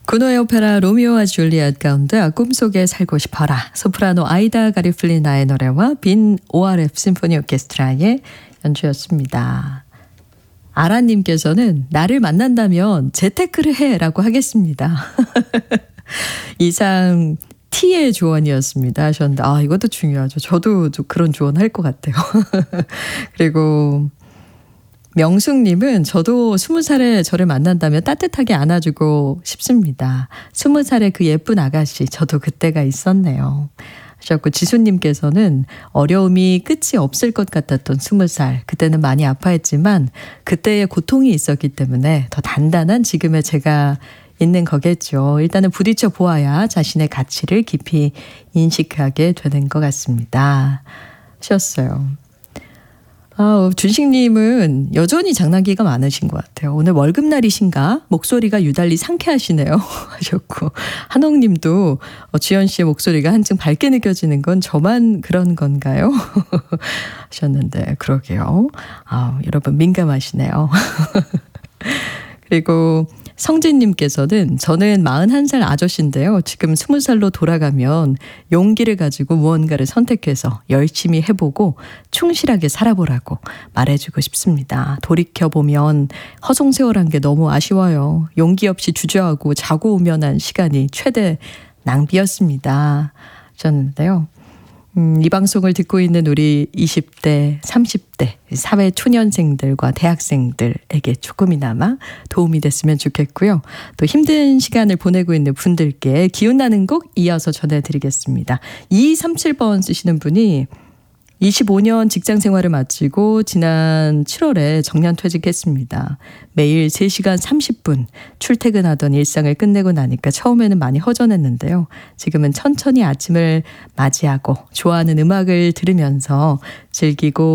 군호의 오페라 로미오와 줄리엣 가운데 꿈속에 살고 싶어라. 소프라노 아이다 가리플리나의 노래와 빈 ORF 심포니 오케스트라의 연주였습니다. 아라님께서는 나를 만난다면 재테크를 해라고 하겠습니다. 이상 T의 조언이었습니다 하셨는데 이것도 중요하죠. 저도 그런 조언 할 것 같아요. 그리고 명숙님은 저도 20살에 저를 만난다면 따뜻하게 안아주고 싶습니다. 20살의 그 예쁜 아가씨 저도 그때가 있었네요 하셨고, 지수님께서는 어려움이 끝이 없을 것 같았던 20살, 그때는 많이 아파했지만 그때의 고통이 있었기 때문에 더 단단한 지금의 제가 있는 거겠죠. 일단은 부딪혀 보아야 자신의 가치를 깊이 인식하게 되는 것 같습니다 하셨어요. 준식님은 여전히 장난기가 많으신 것 같아요. 오늘 월급날이신가? 목소리가 유달리 상쾌하시네요 하셨고, 한옥님도 주연 씨의 목소리가 한층 밝게 느껴지는 건 저만 그런 건가요? 하셨는데 그러게요. 여러분 민감하시네요. 그리고 성진님께서는 저는 41살 아저씨인데요. 지금 20살로 돌아가면 용기를 가지고 무언가를 선택해서 열심히 해보고 충실하게 살아보라고 말해주고 싶습니다. 돌이켜보면 허송세월한 게 너무 아쉬워요. 용기 없이 주저하고 자고 우면한 시간이 최대 낭비였습니다 하셨는데요. 이 방송을 듣고 있는 우리 20대, 30대 사회 초년생들과 대학생들에게 조금이나마 도움이 됐으면 좋겠고요. 또 힘든 시간을 보내고 있는 분들께 기운나는 곡 이어서 전해드리겠습니다. 2237번 쓰시는 분이 25년 직장 생활을 마치고 지난 7월에 정년퇴직했습니다. 매일 3시간 30분 출퇴근하던 일상을 끝내고 나니까 처음에는 많이 허전했는데요. 지금은 천천히 아침을 맞이하고 좋아하는 음악을 들으면서 즐기고